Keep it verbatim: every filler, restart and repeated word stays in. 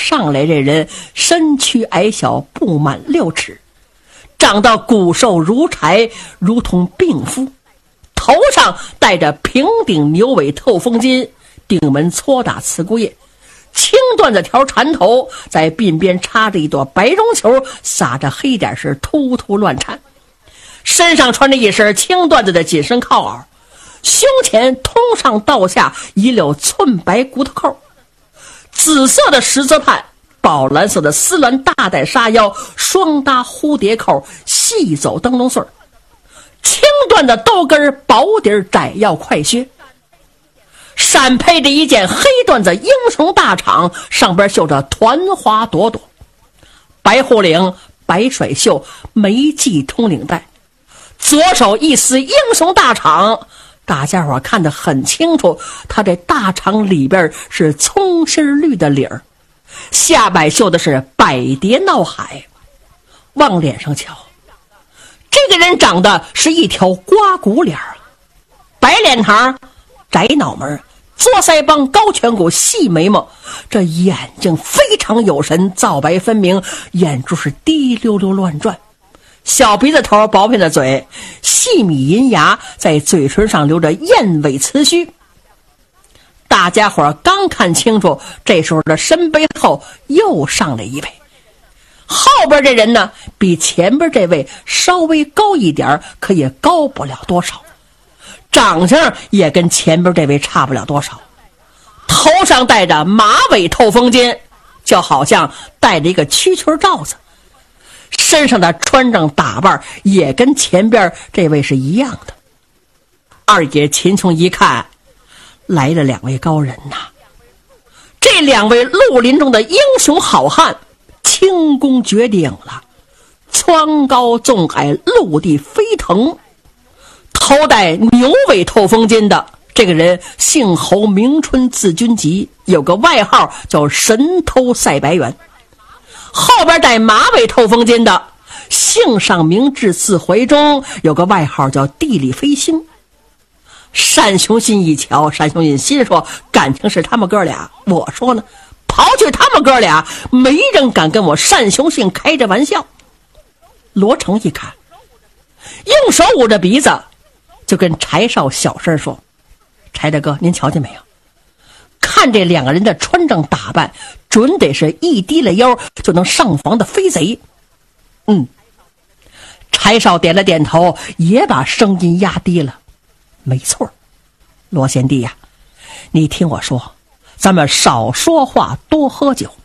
上来这人身躯矮小，不满六尺，长得骨瘦如柴，如同病夫，头上戴着平顶牛尾透风巾，顶门搓打刺骨叶，青缎子条缠头，在鬓边插着一朵白绒球，撒着黑点是突突乱颤，身上穿着一身青缎子的紧身靠袄，胸前通上到下一溜寸白骨头扣，紫色的十字畔，宝蓝色的丝鸾大带纱腰，双搭蝴蝶扣，细走灯笼穗，青缎的兜跟薄底窄腰快靴，闪配着一件黑缎子英雄大氅，上边绣着团花朵朵，白护领，白甩袖，梅系通领带，左手一丝英雄大氅，大家伙看得很清楚，他这大氅里边是葱心绿的领儿，下摆绣的是百蝶闹海。往脸上瞧，这个人长得是一条刮骨脸儿，白脸膛，窄脑门，作腮帮，高颧骨，细眉毛，这眼睛非常有神，皂白分明，眼珠是滴溜溜乱转，小鼻子头，薄片的嘴，细米银牙，在嘴唇上留着燕尾雌须。大家伙刚看清楚，这时候的身背后又上来一位，后边这人呢比前边这位稍微高一点，可也高不了多少，长相也跟前边这位差不了多少，头上戴着马尾透风巾，就好像戴着一个蛐蛐罩子，身上的穿上打扮也跟前边这位是一样的。二爷秦琼一看，来了两位高人呐，这两位绿林中的英雄好汉，轻功绝顶了，蹿高纵矮，陆地飞腾，头戴牛尾透风巾的这个人姓侯，名春，字君吉，有个外号叫神偷赛白猿。后边戴马尾透风巾的姓上名志，字怀忠，有个外号叫地里飞星。单雄信一瞧，单雄信心说，感情是他们哥俩，我说呢，刨去他们哥俩，没人敢跟我单雄信开着玩笑。罗成一看，用手捂着鼻子，就跟柴少小声说，柴大哥，您瞧见没有，看这两个人的穿着打扮，准得是一低了腰就能上房的飞贼。嗯，柴少点了点头，也把声音压低了。没错，罗贤弟呀、啊，你听我说，咱们少说话，多喝酒，